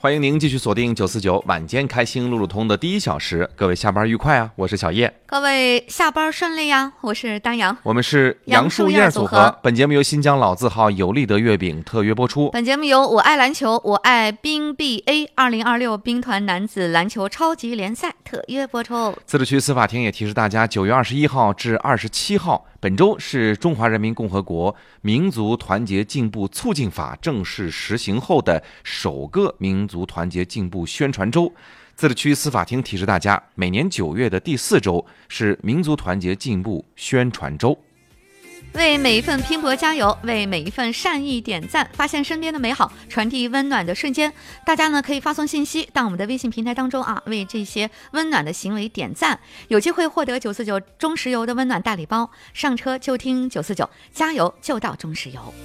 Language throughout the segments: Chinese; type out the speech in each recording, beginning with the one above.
欢迎您继续锁定949晚间开心路路通的第1小时，各位下班愉快啊！我是小叶， 各位下班顺利呀！我是丹阳， 我们是杨树叶组合。本节目由新疆老字号有利德月饼特约播出。 本节目由我爱篮球，我爱冰 BA 2026兵团男子篮球超级联赛特约播出。 自治区司法庭也提示大家，9月21号至27号，本周是中华人民共和国民族团结进步促进法正式实行后的首个民族团结进步宣传周。自治区司法庭提示大家，每年9月的第4周是民族团结进步宣传周。 为每一份拼搏加油，为每一份善意点赞，发现身边的美好，传递温暖的瞬间。大家呢可以发送信息到我们的微信平台当中啊，为这些温暖的行为点赞，有机会获得949中石油的温暖大礼包。上车就听949，加油就到中石油。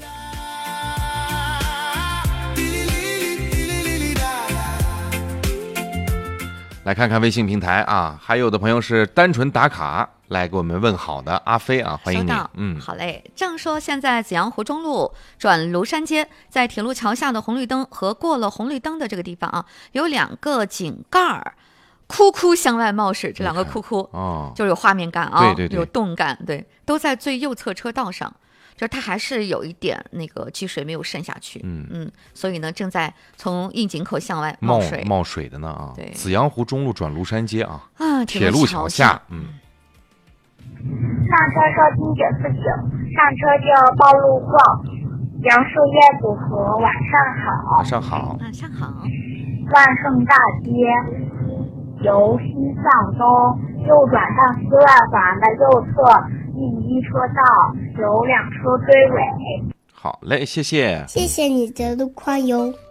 来看看微信平台啊，还有的朋友是单纯打卡来给我们问好的，阿飞啊，欢迎你。 好嘞。正说现在紫阳湖中路转庐山街，在铁路桥下的红绿灯和过了红绿灯的这个地方啊，有2个井盖儿，哭哭向外冒水，这2个哭哭哦，就是有画面感啊，对，有动感，对，都在最右侧车道上。就是它还是有一点那个积水没有渗下去，所以呢正在从窨井口向外冒水的呢啊。 对， 紫阳湖中路转庐山街啊， 铁路桥下， 上车收听949，上车就报路况。杨树叶组合，晚上好。 晚上好。 万盛大街由西向东，右转上西外环的右侧。第1车道有2车追尾。 好嘞，谢谢。 谢谢你的路况哟。